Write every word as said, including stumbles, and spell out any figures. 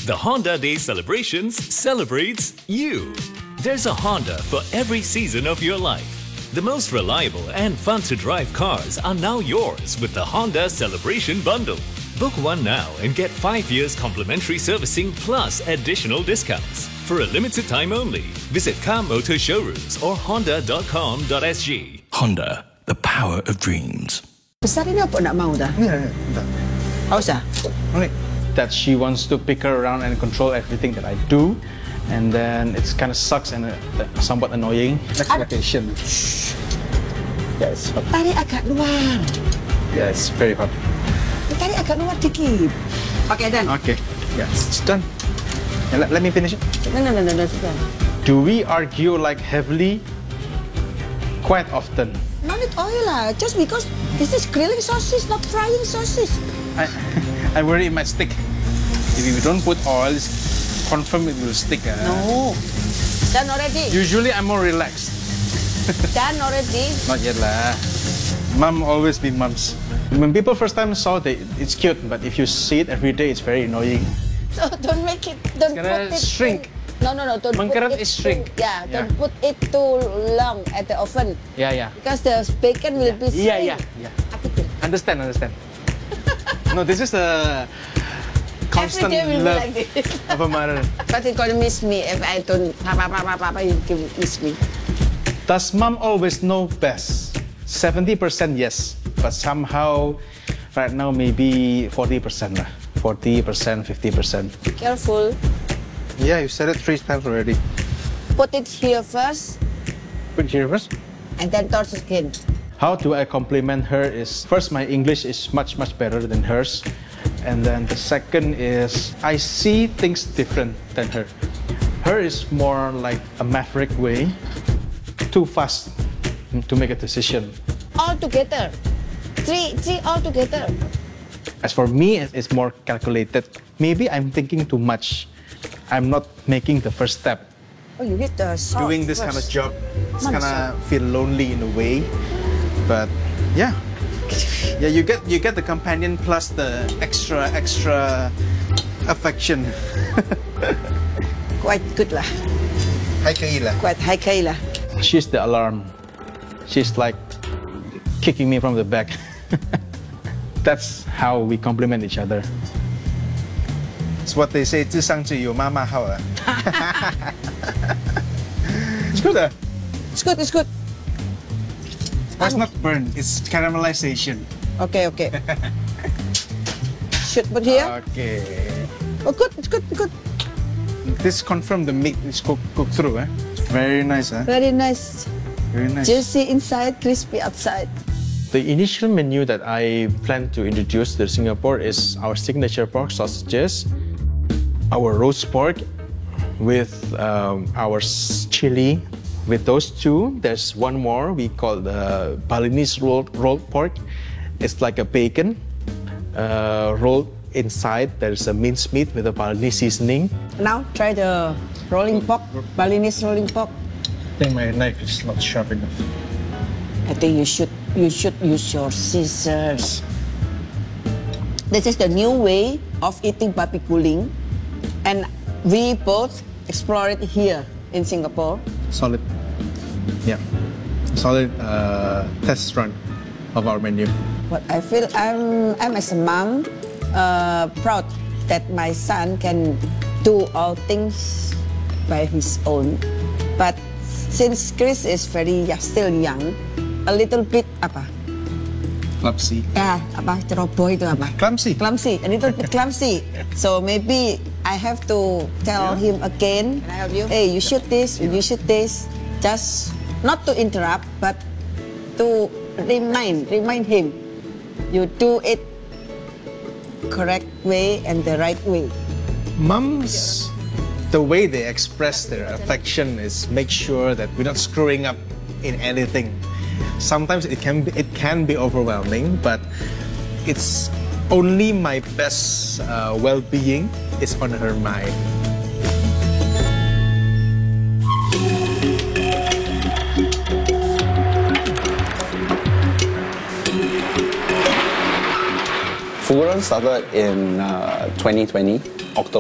The Honda Day celebrations celebrates you. There's a Honda for every season of your life. The most reliable and fun-to-drive cars are now yours with the Honda Celebration Bundle. Book one now and get five years complimentary servicing plus additional discounts. For a limited time only, visit Car Motor Showrooms or honda dot com dot s g. Honda, the power of dreams. Besar ini apa nak mau dah? Ya, ya, bentar. Haus dah? Only that she wants to pick her around and control everything that I do, and then it's kind of sucks and uh, somewhat annoying. Expectation. Yes. Tarik agak luar. Yeah, it's very hot. Tarik agak luar dikit. Okay, done. Okay. Yeah, it's done. Yeah, let, let me finish it. No, no, no, no, no, done. Do we argue like heavily? Quite often. No need oil lah. Just because this is grilling sausage, not frying sausage. I, I worry it might stick. If you don't put oil, it's confirm it will stick. Uh. No. Done already. Usually I'm more relaxed. Done already. Not yet lah. Mom always be mums. When people first time saw it, it's cute, but if you see it every day, it's very annoying. So don't make it. Don't It's gonna put it shrink. In, no, no, no. Don't Mengkeret put it is shrink. Too, yeah, don't Yeah. put it too long at the oven. Yeah, yeah. Because the bacon will be shrink. Yeah, yeah, yeah. Apa tu? Understand, understand. No, this is a constant Every day will be love like this. of a mother. But it's gonna miss me if I don't. Papa, papa, papa, you can miss me. Does mom always know best? seventy percent yes, but somehow right now maybe forty percent lah. forty percent, fifty percent. Careful. Yeah, you said it three times already. Put it here first, Put it here first. and then toss it again. How do I compliment her is, first my English is much, much better than hers. And then the second is, I see things different than her. Her is more like a maverick way, too fast to make a decision. All together. Three, three all together. As for me, it's more calculated. Maybe I'm thinking too much. I'm not making the first step. Oh, you hit the salt Doing this first. kind of job, it's Mana kind of feel lonely in a way. But yeah, yeah, you get you get the companion plus the extra extra affection. Quite good lah. Hai kai lah. Quite high key lah. She's the alarm. She's like kicking me from the back. That's how we complement each other. It's what they say, 智商只有妈妈好啊。 It's good. Uh. It's good, it's good. It's not burn, it's caramelization. Okay, okay. Should put here. Okay. Oh, good, it's good, good. This confirm the meat is cooked, cooked through. Eh? It's very nice. Eh? Very nice. Very nice. Juicy inside, crispy outside. The initial menu that I plan to introduce to Singapore is our signature pork sausages, our roast pork with um, our s- chili. With those two, there's one more we call the Balinese rolled, rolled pork. It's like a bacon uh, rolled inside. There's a minced meat with a Balinese seasoning. Now try the rolling pork, Balinese rolling pork. I think my knife is not sharp enough. I think you should you should use your scissors. This is the new way of eating babi guling, and we both explore it here in Singapore. Solid. Yeah. Solid uh, test run of our menu. But I feel I'm I'm as a mom uh, proud that my son can do all things by his own. But since Chris is very yeah, still young, a little bit apa? Clumsy. Ya, apa ceroboh itu apa? Clumsy. Clumsy, a little bit clumsy. So maybe I have to tell him again. Can I help you? Hey, you shoot this, you shoot this. Just not to interrupt, but to remind, remind him. You do it correct way and the right way. Mums, the way they express their affection is make sure that we're not screwing up in anything. Sometimes it can be, it can be overwhelming, but it's only my best uh, well-being is on her mind. Fuguran started in uh, twenty twenty, October.